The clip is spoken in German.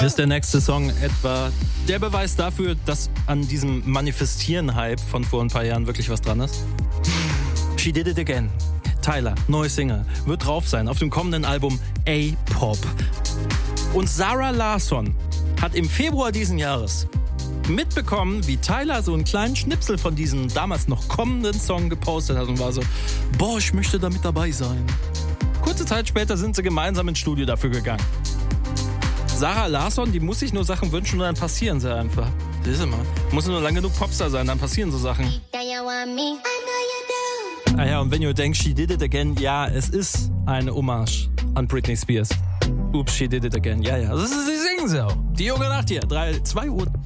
Ist der nächste Song etwa der Beweis dafür, dass an diesem Manifestieren-Hype von vor ein paar Jahren wirklich was dran ist? She Did It Again. Tyler, neue Single, wird drauf sein auf dem kommenden Album A-Pop. Und Zara Larsson hat im Februar diesen Jahres mitbekommen, wie Tyler so einen kleinen Schnipsel von diesem damals noch kommenden Song gepostet hat und war so, boah, ich möchte da mit dabei sein. Kurze Zeit später sind sie gemeinsam ins Studio dafür gegangen. Zara Larsson, die muss sich nur Sachen wünschen und dann passieren sie einfach. Das ist immer. Muss nur lang genug Popstar sein, dann passieren so Sachen. Ah ja, und wenn ihr denkt, She Did It Again, ja, es ist eine Hommage an Britney Spears. Oops, She Did It Again. Ja, ja. Sie singen sie auch. Die Junge Nacht hier. 2 Uhr.